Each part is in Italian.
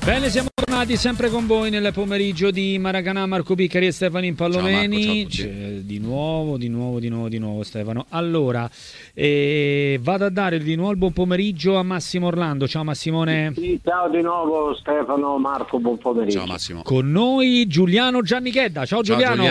Bene, siamo tornati sempre con voi nel pomeriggio di Maracanã. Marco Piccari e Stefano Impallomeni. Di nuovo Stefano. Allora, vado a dare di nuovo il buon pomeriggio a Massimo Orlando. Ciao Massimone. Sì, ciao di nuovo Stefano, Marco, buon pomeriggio. Ciao Massimo. Con noi Giuliano Giannichedda. Ciao Giuliano.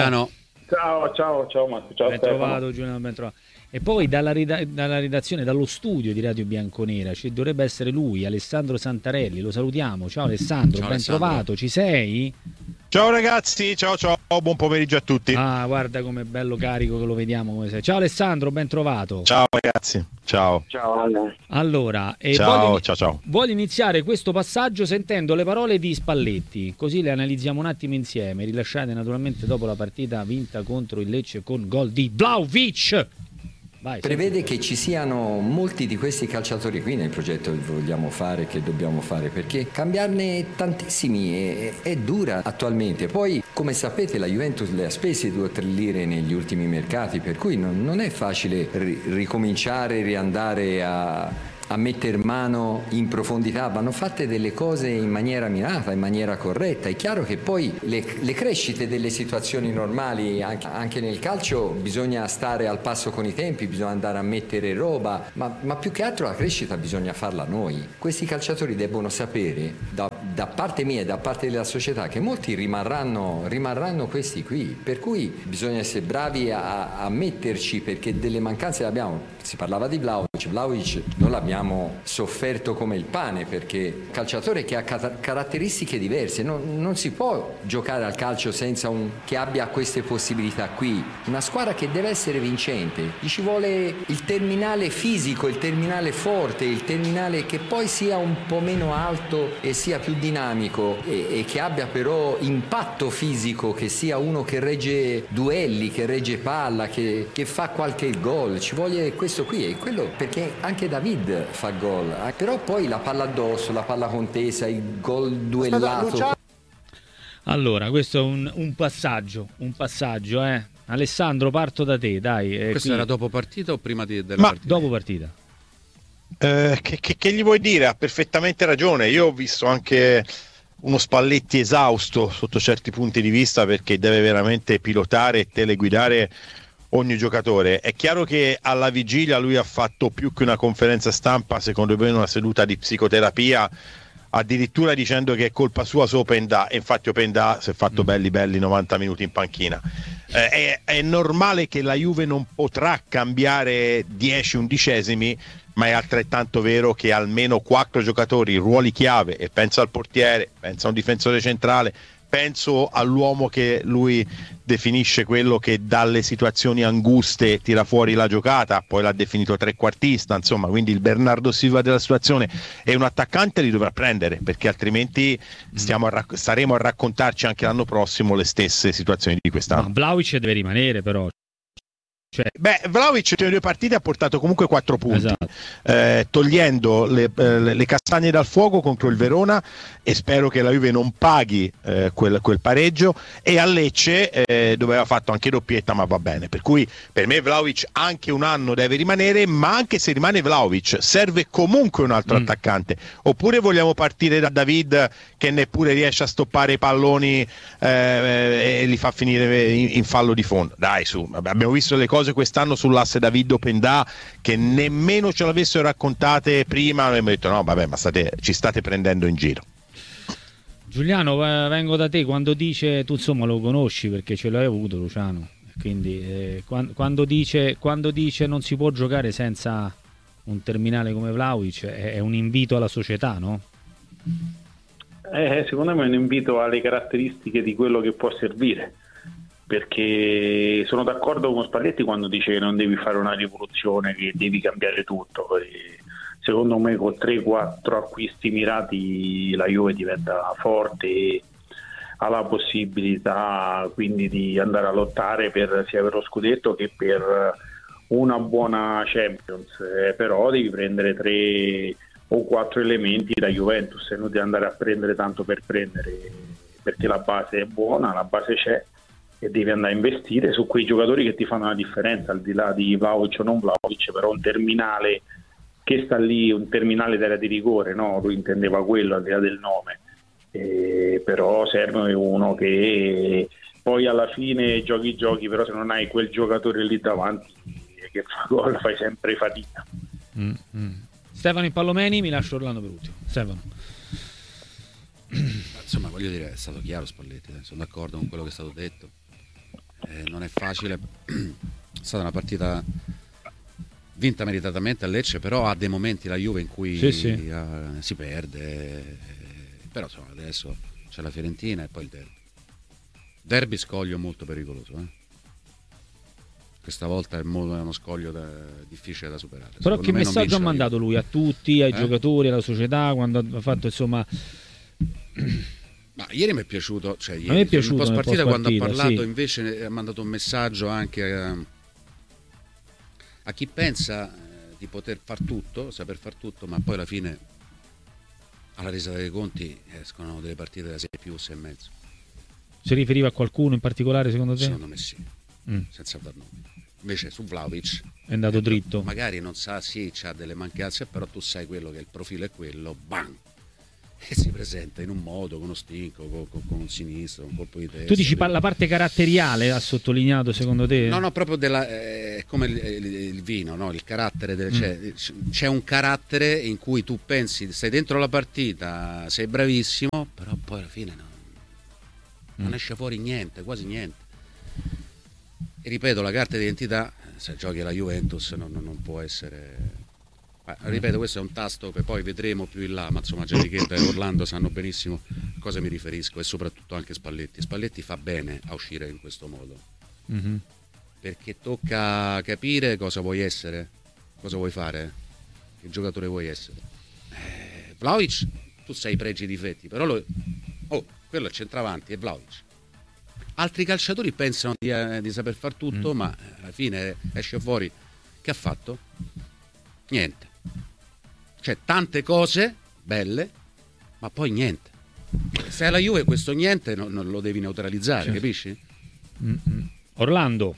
Ciao Marco, ciao Ben Stefano. trovato Giuliano, ben trovato. E poi dalla redazione, dallo studio di Radio Bianconera ci dovrebbe essere lui, Alessandro Santarelli. Lo salutiamo. Ciao Alessandro, Ciao, ben Alessandro. Trovato. Ci sei? Ciao ragazzi, ciao, buon pomeriggio a tutti. Ah, guarda com'è bello carico che lo vediamo come sei. Ciao Alessandro, ben trovato. Ciao ragazzi, ciao. Ciao Ale. Allora, Ciao. voglio iniziare questo passaggio sentendo le parole di Spalletti, così le analizziamo un attimo insieme, rilasciate naturalmente dopo la partita vinta contro il Lecce con gol di Vlahovic. Vai, prevede che ci siano molti di questi calciatori qui nel progetto che vogliamo fare, che dobbiamo fare, perché cambiarne tantissimi è dura attualmente. Poi, come sapete, la Juventus le ha spese 2 o 3 lire negli ultimi mercati, per cui non è facile ricominciare, riandare a mettere mano in profondità. Vanno fatte delle cose in maniera mirata, in maniera corretta. È chiaro che poi le crescite delle situazioni normali anche nel calcio bisogna stare al passo con i tempi, bisogna andare a mettere roba, ma più che altro la crescita bisogna farla noi. Questi calciatori debbono sapere da parte mia e da parte della società che molti rimarranno questi qui, per cui bisogna essere bravi a metterci, perché delle mancanze le abbiamo. Si parlava di Vlahovic non l'abbiamo sofferto come il pane, perché calciatore che ha caratteristiche diverse, non si può giocare al calcio senza che abbia queste possibilità qui. Una squadra che deve essere vincente, gli ci vuole il terminale fisico, il terminale forte, il terminale che poi sia un po' meno alto e sia più dinamico e che abbia però impatto fisico, che sia uno che regge duelli, che regge palla, che fa qualche gol. Ci vuole questo qui, è quello, perché anche David fa gol, però poi la palla addosso, la palla contesa, il gol duellato. Allora, questo è un passaggio, Alessandro, parto da te, dai. Questo qui... era dopo partita o prima della partita? Dopo partita. Che gli vuoi dire? Ha perfettamente ragione. Io ho visto anche uno Spalletti esausto sotto certi punti di vista, perché deve veramente pilotare e teleguidare ogni giocatore. È chiaro che alla vigilia lui ha fatto più che una conferenza stampa, secondo me una seduta di psicoterapia, addirittura dicendo che è colpa sua su Openda, e infatti Openda si è fatto belli 90 minuti in panchina. È normale che la Juve non potrà cambiare 10 undicesimi, ma è altrettanto vero che almeno 4 giocatori, ruoli chiave, e penso al portiere, penso a un difensore centrale, penso all'uomo che lui definisce quello che dalle situazioni anguste tira fuori la giocata, poi l'ha definito trequartista, insomma, quindi il Bernardo Silva della situazione, e un attaccante li dovrà prendere, perché altrimenti staremo a raccontarci anche l'anno prossimo le stesse situazioni di quest'anno. Ma Vlahovic deve rimanere, però. Vlahovic nelle 2 partite ha portato comunque 4 punti, esatto. Togliendo le castagne dal fuoco contro il Verona, e spero che la Juve non paghi quel pareggio, e a Lecce dove aveva fatto anche doppietta, ma va bene, per cui per me Vlahovic anche un anno deve rimanere, ma anche se rimane Vlahovic serve comunque un altro attaccante. Oppure vogliamo partire da David, che neppure riesce a stoppare i palloni e li fa finire in fallo di fondo? Dai, su, abbiamo visto le cose quest'anno sull'asse David-Openda che nemmeno ce l'avessero raccontate prima, e abbiamo detto no vabbè, ma ci state prendendo in giro. Giuliano, vengo da te. Quando dice, tu insomma lo conosci perché ce l'hai avuto, Luciano, quindi quando dice non si può giocare senza un terminale come Vlahovic, è un invito alla società, no? Secondo me è un invito alle caratteristiche di quello che può servire, perché sono d'accordo con Spalletti quando dice che non devi fare una rivoluzione, che devi cambiare tutto. Secondo me con 3-4 acquisti mirati la Juve diventa forte e ha la possibilità quindi di andare a lottare sia per lo scudetto che per una buona Champions. Però devi prendere 3 o 4 elementi da Juventus e non devi andare a prendere tanto per prendere, perché la base è buona, la base c'è, e devi andare a investire su quei giocatori che ti fanno la differenza, al di là di Vlahovic o non Vlahovic, però un terminale che sta lì, un terminale d'area di rigore, no? Lui intendeva quello al di là del nome, però serve uno che poi alla fine giochi, però se non hai quel giocatore lì davanti che fa gol fai sempre fatica. Stefano Impallomeni, mi lascio Orlando per ultimo. Stefano. Insomma, voglio dire, è stato chiaro Spalletti, sono d'accordo con quello che è stato detto. Non è facile, è stata una partita vinta meritatamente a Lecce, però ha dei momenti la Juve in cui si perde, però insomma adesso c'è la Fiorentina e poi il derby scoglio molto pericoloso, questa volta è uno scoglio difficile da superare. Però che messaggio ha mandato lui a tutti, ai giocatori, alla società, quando ha fatto insomma... Ma ieri mi è piaciuto, cioè ieri, a me è piaciuto nel post partita quando ha parlato sì. Invece ha mandato un messaggio anche a chi pensa di poter far tutto, saper far tutto, ma poi alla fine alla resa dei conti escono delle partite da 6+6,5. Si riferiva a qualcuno in particolare secondo te? Secondo me sì, senza dar nomi. Invece su Vlahovic è andato dritto. Magari non sa, sì, c'ha delle mancanze, però tu sai quello che il profilo è quello, bang! E si presenta in un modo, con uno stinco, con un sinistro, un colpo di testa. Tu dici la parte caratteriale ha sottolineato secondo te? No, proprio come il vino, no? Il carattere, c'è un carattere in cui tu pensi, stai dentro la partita, sei bravissimo, però poi alla fine non esce fuori niente, quasi niente. E ripeto, la carta d'identità, se giochi alla Juventus non può essere... ripeto, questo è un tasto che poi vedremo più in là, ma insomma Gianrichetta e Orlando sanno benissimo a cosa mi riferisco, e soprattutto anche Spalletti fa bene a uscire in questo modo, perché tocca capire cosa vuoi essere, cosa vuoi fare, che giocatore vuoi essere. Vlahovic, tu sai i pregi e i difetti, però quello è centravanti, è Vlahovic. Altri calciatori pensano di saper far tutto, ma alla fine esce fuori che ha fatto? Niente. Cioè tante cose belle, ma poi niente. Se alla Juve questo niente non lo devi neutralizzare, certo. Capisci? Orlando.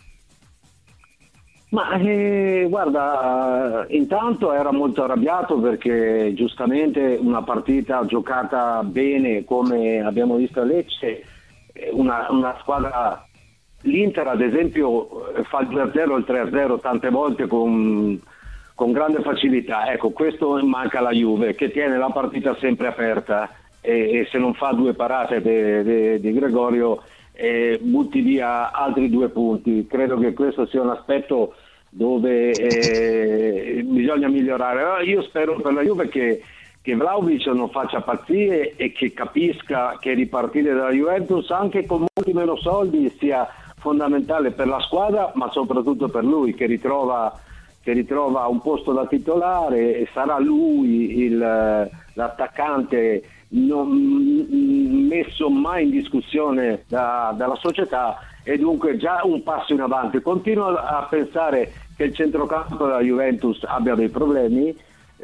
Ma guarda, intanto era molto arrabbiato perché giustamente una partita giocata bene come abbiamo visto a Lecce, una squadra, l'Inter ad esempio fa il 2-0 o il 3-0 tante volte con grande facilità. Ecco, questo manca alla Juve, che tiene la partita sempre aperta e se non fa due parate di Gregorio butti via altri 2 punti. Credo che questo sia un aspetto dove bisogna migliorare. Io spero per la Juve che Vlahovic non faccia pazzie e che capisca che ripartire dalla Juventus anche con molti meno soldi sia fondamentale per la squadra, ma soprattutto per lui, che ritrova un posto da titolare e sarà lui l'attaccante non messo mai in discussione dalla società, e dunque già un passo in avanti. Continuo a pensare che il centrocampo della Juventus abbia dei problemi,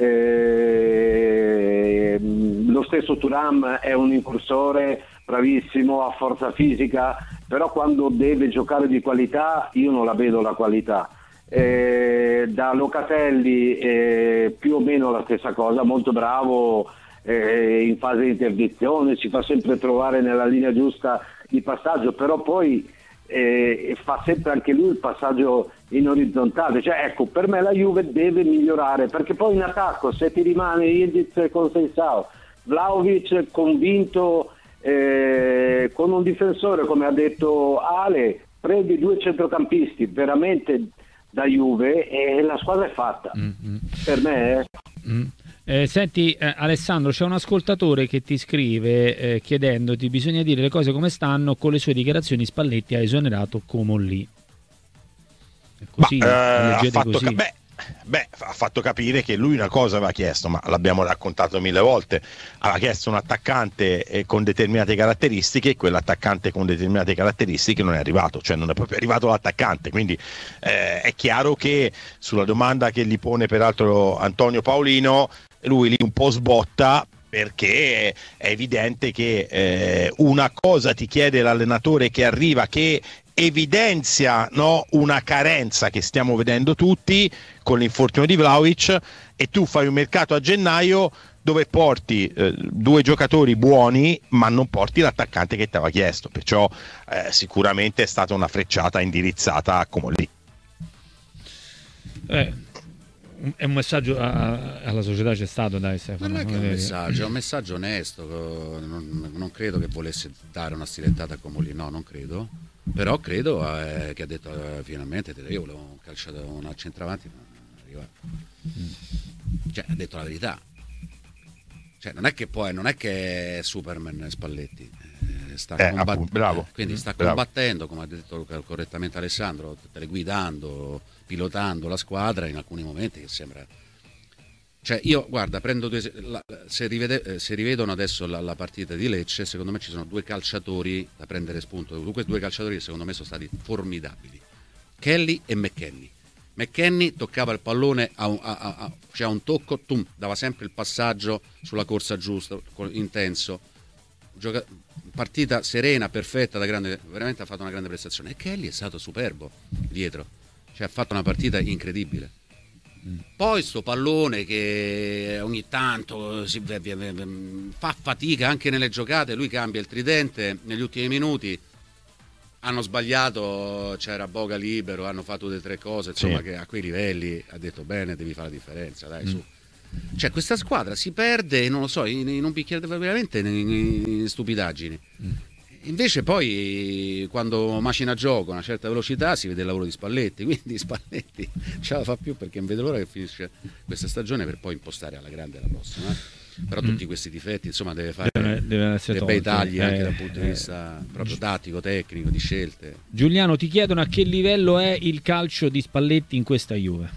lo stesso Thuram è un incursore bravissimo, ha forza fisica, però quando deve giocare di qualità io non la vedo la qualità. Da Locatelli più o meno la stessa cosa, molto bravo in fase di interdizione, si fa sempre trovare nella linea giusta di passaggio, però poi fa sempre anche lui il passaggio in orizzontale. Cioè, ecco, per me la Juve deve migliorare, perché poi in attacco se ti rimane Ildiz con Seisao, Vlahovic convinto, con un difensore come ha detto Ale, prendi 2 centrocampisti veramente da Juve e la squadra è fatta. Per me senti Alessandro, c'è un ascoltatore che ti scrive chiedendoti: bisogna dire le cose come stanno, con le sue dichiarazioni Spalletti ha esonerato Comolli. Così, ha fatto capire che lui una cosa aveva chiesto, ma l'abbiamo raccontato 1000 volte, aveva chiesto un attaccante con determinate caratteristiche, e quell'attaccante con determinate caratteristiche non è arrivato, cioè non è proprio arrivato l'attaccante, quindi è chiaro che sulla domanda che gli pone peraltro Antonio Paolino, lui lì un po' sbotta, perché è evidente che una cosa ti chiede l'allenatore che arriva, che evidenzia, no, una carenza che stiamo vedendo tutti con l'infortunio di Vlahovic, e tu fai un mercato a gennaio dove porti due giocatori buoni ma non porti l'attaccante che ti aveva chiesto, perciò sicuramente è stata una frecciata indirizzata a Comolli. È un messaggio alla società, c'è stato, dai Stefano. Ma non è che è un messaggio onesto, non credo che volesse dare una stilettata a Comolli, no, non credo, però credo che ha detto finalmente io volevo un calciatore, un centravanti, ma non arriva. Cioè, ha detto la verità, cioè, non è che è Superman Spalletti, sta combattendo, come ha detto correttamente Alessandro, teleguidando, pilotando la squadra in alcuni momenti che sembra, cioè io guarda, prendo se rivedono adesso la partita di Lecce, secondo me ci sono due calciatori da prendere spunto, questi due calciatori che secondo me sono stati formidabili, Kelly e McKennie. McKennie toccava il pallone c'era un tocco, dava sempre il passaggio sulla corsa giusta, intenso, partita serena, perfetta, veramente ha fatto una grande prestazione, e Kelly è stato superbo dietro, cioè ha fatto una partita incredibile. Poi sto pallone che ogni tanto fa fatica anche nelle giocate, lui cambia il tridente negli ultimi minuti, hanno sbagliato, c'era Boga libero, hanno fatto 2 o 3 cose, insomma, che a quei livelli ha detto bene, devi fare la differenza, dai, su. Cioè questa squadra si perde, non lo so, in un bicchiere, veramente in stupidaggini. Invece poi quando macina gioco a una certa velocità si vede il lavoro di Spalletti, quindi Spalletti ce la fa più, perché non vede l'ora che finisce questa stagione per poi impostare alla grande la prossima. Però tutti questi difetti, insomma, deve fare dei bei tagli anche dal punto di vista proprio tattico, tecnico, di scelte. Giuliano, ti chiedono a che livello è il calcio di Spalletti in questa Juve.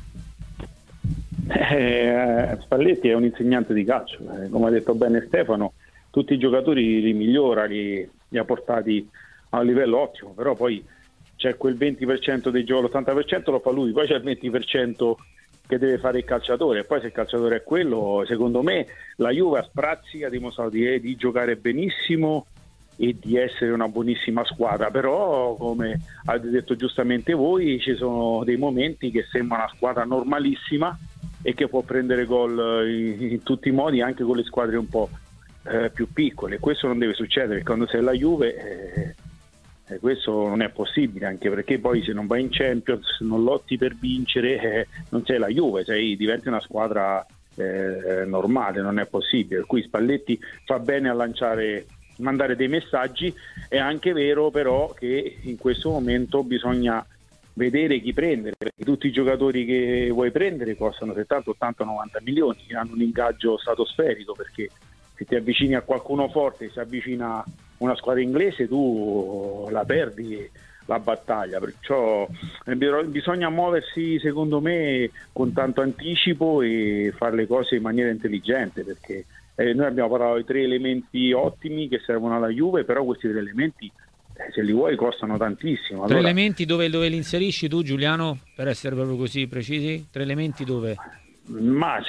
Spalletti è un insegnante di calcio, come ha detto bene Stefano, tutti i giocatori li migliora, li ha portati a un livello ottimo, però poi c'è quel 20% dei giochi, l'80% lo fa lui, poi c'è il 20% che deve fare il calciatore, e poi se il calciatore è quello, secondo me la Juve a sprazzi ha dimostrato di giocare benissimo e di essere una buonissima squadra, però come avete detto giustamente voi, ci sono dei momenti che sembra una squadra normalissima e che può prendere gol in tutti i modi, anche con le squadre un po' più piccole. Questo non deve succedere, quando sei la Juve questo non è possibile, anche perché poi se non vai in Champions, non lotti per vincere, non sei la Juve, diventi una squadra normale, non è possibile. Per cui Spalletti fa bene a mandare dei messaggi. È anche vero però che in questo momento bisogna vedere chi prendere, perché tutti i giocatori che vuoi prendere costano 70, 80, 90 milioni, hanno un ingaggio stratosferico, perché se ti avvicini a qualcuno forte, si avvicina una squadra inglese, tu la perdi la battaglia, perciò bisogna muoversi secondo me con tanto anticipo e fare le cose in maniera intelligente, perché noi abbiamo parlato di 3 elementi ottimi che servono alla Juve, però questi 3 elementi se li vuoi costano tantissimo. 3 elementi dove li inserisci tu, Giuliano, per essere proprio così precisi? 3 elementi dove? Ma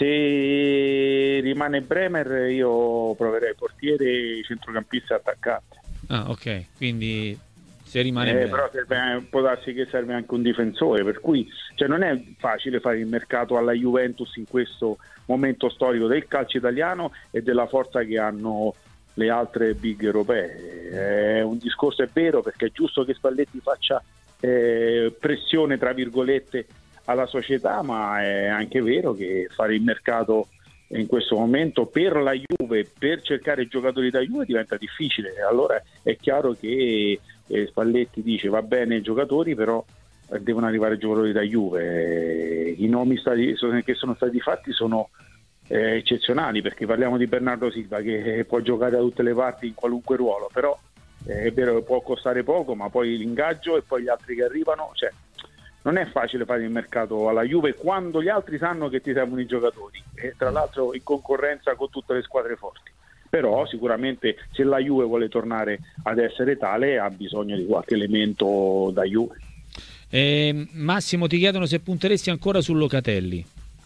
se rimane Bremer io proverei portiere, centrocampista e attaccante. Ah, ok, quindi se rimane però può darsi che serve anche un difensore, per cui non è facile fare il mercato alla Juventus in questo momento storico del calcio italiano e della forza che hanno le altre big europee. È un discorso, è vero, perché è giusto che Spalletti faccia pressione tra virgolette alla società, ma è anche vero che fare il mercato in questo momento per la Juve, per cercare giocatori da Juve, diventa difficile. Allora è chiaro che Spalletti dice va bene i giocatori, però devono arrivare giocatori da Juve. I nomi che sono stati fatti sono eccezionali, perché parliamo di Bernardo Silva che può giocare da tutte le parti in qualunque ruolo, però è vero che può costare poco, ma poi l'ingaggio e poi gli altri che arrivano, non è facile fare il mercato alla Juve quando gli altri sanno che ti servono i giocatori, e tra l'altro in concorrenza con tutte le squadre forti. Però sicuramente se la Juve vuole tornare ad essere tale ha bisogno di qualche elemento da Juve. Massimo, ti chiedono se punteresti ancora su Locatelli.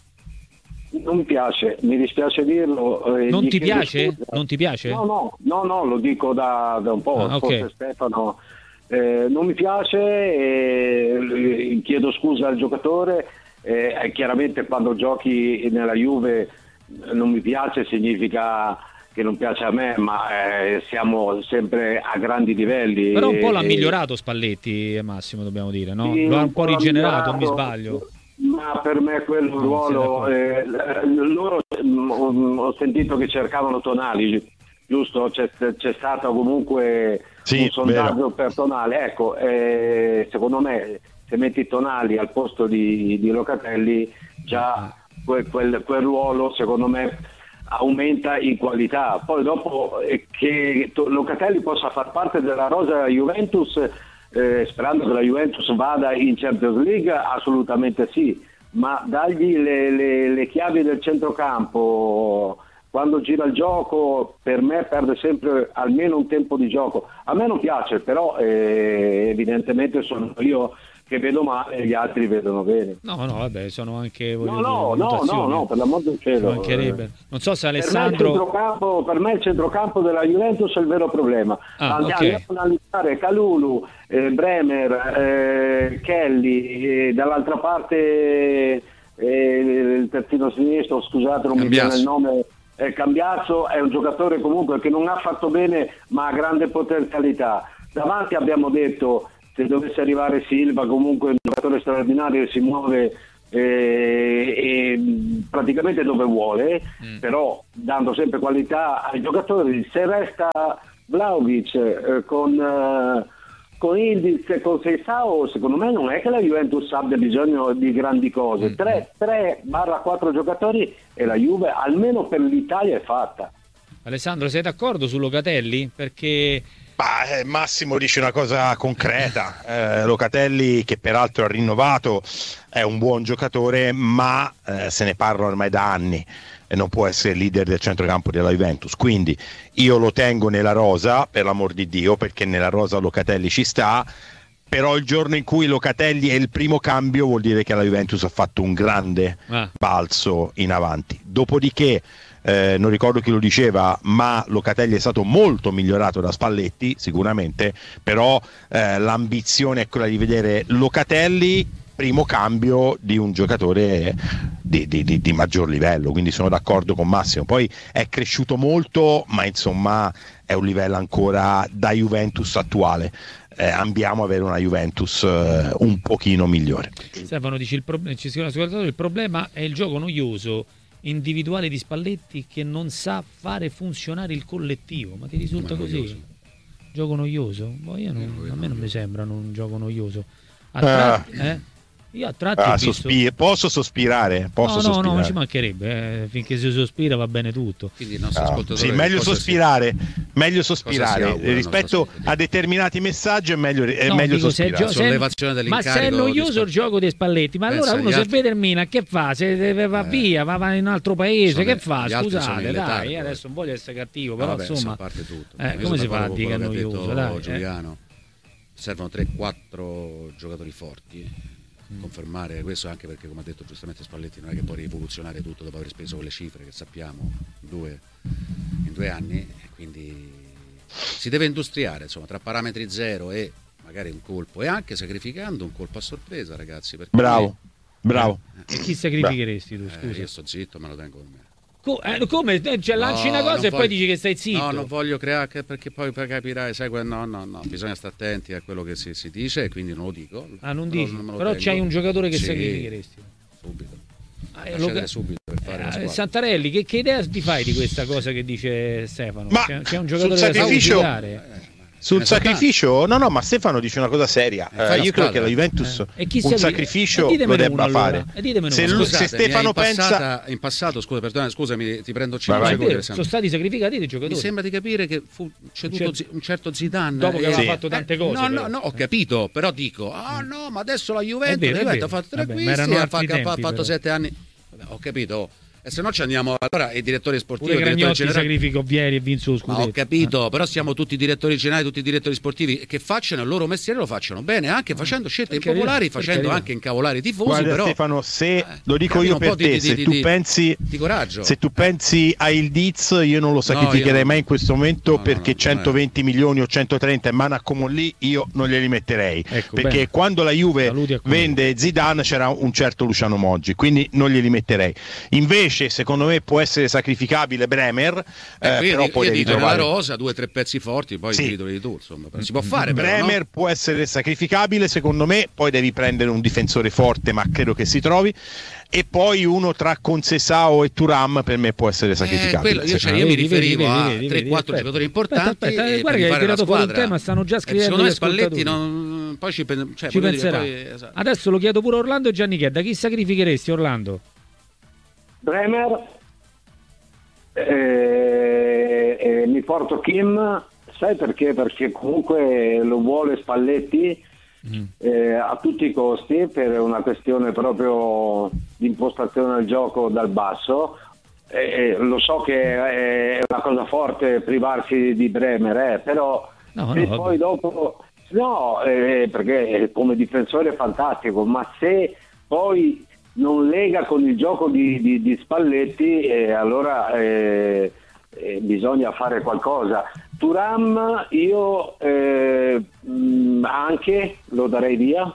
Non mi piace, mi dispiace dirlo. Non ti piace? Scusa. Non ti piace? No, lo dico da un po', okay. Forse Stefano. Non mi piace, chiedo scusa al giocatore, chiaramente quando giochi nella Juve non mi piace significa che non piace a me, ma siamo sempre a grandi livelli. Però un po' l'ha migliorato Spalletti, Massimo, dobbiamo dire, no? Sì, Lo ha un po' rigenerato, migliorato, mi sbaglio. Ma per me quel ruolo, loro ho sentito che cercavano Tonali, giusto? C'è stato comunque un sondaggio per Tonali. Ecco, secondo me se metti Tonali al posto di Locatelli, già quel ruolo secondo me aumenta in qualità. Poi dopo che Locatelli possa far parte della rosa Juventus, sperando che la Juventus vada in Champions League, assolutamente sì, ma dargli le chiavi del centrocampo quando gira il gioco, per me perde sempre almeno un tempo di gioco. A me non piace, però evidentemente sono io che vedo male e gli altri vedono bene. No, vabbè, sono anche no, per l'amor del cielo. Non so se Alessandro per me il centrocampo della Juventus è il vero problema. Andiamo a analizzare Kalulu, Bremer, Kelly, dall'altra parte il terzino sinistro, scusate, non mi viene il nome. Cambiazzo è un giocatore comunque che non ha fatto bene, ma ha grande potenzialità. Davanti abbiamo detto, se dovesse arrivare Silva, comunque un giocatore straordinario, si muove praticamente dove vuole, però dando sempre qualità ai giocatori. Se resta Vlahovic con Ildiz e con Seisao, secondo me non è che la Juventus abbia bisogno di grandi cose. 3/4 giocatori e la Juve almeno per l'Italia è fatta. Alessandro, sei d'accordo su Locatelli? Perché Massimo dice una cosa concreta. Locatelli, che peraltro ha rinnovato, è un buon giocatore, ma se ne parla ormai da anni e non può essere leader del centrocampo della Juventus, quindi io lo tengo nella rosa, per l'amor di Dio, perché nella rosa Locatelli ci sta. Però il giorno in cui Locatelli è il primo cambio vuol dire che la Juventus ha fatto un grande balzo in avanti. Dopodiché non ricordo chi lo diceva, ma Locatelli è stato molto migliorato da Spalletti sicuramente, però l'ambizione è quella di vedere Locatelli primo cambio di un giocatore di maggior livello, quindi sono d'accordo con Massimo. Poi è cresciuto molto, ma insomma è un livello ancora da Juventus attuale. Andiamo a avere una Juventus un pochino migliore. Stefano dice il problema è il gioco noioso individuale di Spalletti, che non sa fare funzionare il collettivo. Ma ti risulta così? Gioco noioso? A me non mi sembra un gioco noioso. Io a tratti posso sospirare? No, non ci mancherebbe, finché si sospira va bene tutto. Quindi il nostro ascoltatore, sì, meglio sospirare rispetto a determinati messaggi, è meglio sospirare. Ma se è noioso il gioco dei Spalletti, ma allora uno se vede il Milan che fa? Se va via, va in un altro paese, che fa? Scusate, dai, adesso non voglio essere cattivo, però insomma, a parte tutto. come si fa a dire che è noioso? Dai, Giuliano, servono 3-4 giocatori forti. Confermare questo, anche perché, come ha detto giustamente Spalletti, non è che può rivoluzionare tutto dopo aver speso quelle cifre che sappiamo in 2 anni, e quindi si deve industriare, insomma, tra parametri zero e magari un colpo, e anche sacrificando un colpo a sorpresa, ragazzi, perché bravo. E chi sacrificheresti tu, scusa? Io sto zitto, me lo tengo con me. Come? Cioè, lanci una cosa e poi dici che stai zitto? No, non voglio creare, perché poi capirai, sai, no, bisogna stare attenti a quello che si dice, e quindi non lo dico. Non dici? Però c'hai un giocatore che sacrificheresti? Subito. Subito per fare Santarelli, che idea ti fai di questa cosa che dice Stefano? C'è un giocatore da sacrificare? Sul sacrificio, no, ma Stefano dice una cosa seria. Io credo che la Juventus un sacrificio lo debba fare. Se Stefano pensa in passato, scusami, ti prendo 5 secondi. Sono stati sacrificati dei giocatori. Mi sembra di capire che fu ceduto un certo Zidane dopo che aveva fatto tante cose. No, ho capito, però dico, no, ma adesso la Juventus ha fatto 3 acquisti, ha fatto 7 anni. Ho capito. E se no ci andiamo, allora i direttori sportivi, pure Cragnotti sacrifico Vieri e vinse lo scudetto. Ho capito, però siamo tutti direttori generali, tutti direttori sportivi che facciano il loro mestiere, lo facciano bene, anche facendo scelte impopolari, facendo anche incavolare i tifosi. Guarda, però Stefano, se lo dico io per te, se tu pensi a Ildiz, io non lo sacrificherei mai in questo momento, perché 120 milioni o 130 in mano a Comolli io non glieli metterei, perché quando la Juve vende Zidane c'era un certo Luciano Moggi, quindi non glieli metterei. Invece invece secondo me può essere sacrificabile Bremer, però poi io devi dico trovare la rosa, 2 o 3 pezzi forti, poi sì. li titoli tu, insomma, si può fare. Bremer però, no? può essere sacrificabile secondo me, poi devi prendere un difensore forte, ma credo che si trovi, e poi uno tra Conceição e Thuram per me può essere sacrificabile. Io mi riferivo a 3-4 giocatori importanti. Aspetta, guarda che hai tirato fuori un tema, stanno già scrivendo. Secondo me Spalletti non, poi ci penserà. Esatto. Adesso lo chiedo pure a Orlando e Gianni Chedda, chi sacrificheresti, Orlando? Bremer, mi porto Kim, sai perché? Perché comunque lo vuole Spalletti a tutti i costi, per una questione proprio di impostazione del gioco dal basso. Lo so che è una cosa forte privarsi di Bremer, però poi dopo perché come difensore è fantastico, ma se poi non lega con il gioco di Spalletti, allora bisogna fare qualcosa. Thuram io anche lo darei via.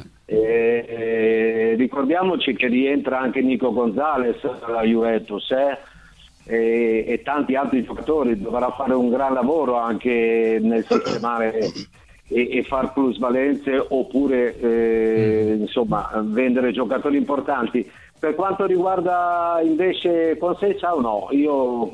Ricordiamoci che rientra anche Nico Gonzalez alla Juventus e tanti altri giocatori, dovrà fare un gran lavoro anche nel sistemare e far plusvalenze, oppure insomma vendere giocatori importanti. Per quanto riguarda invece Conceição, no, io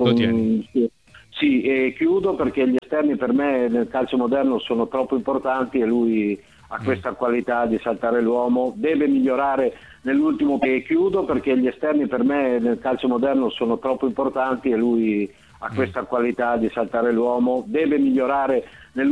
chiudo, perché gli esterni per me nel calcio moderno sono troppo importanti e lui ha questa qualità di saltare l'uomo, deve migliorare nell'ultimo, e chiudo perché gli esterni per me nel calcio moderno sono troppo importanti e lui ha questa qualità di saltare l'uomo, deve migliorare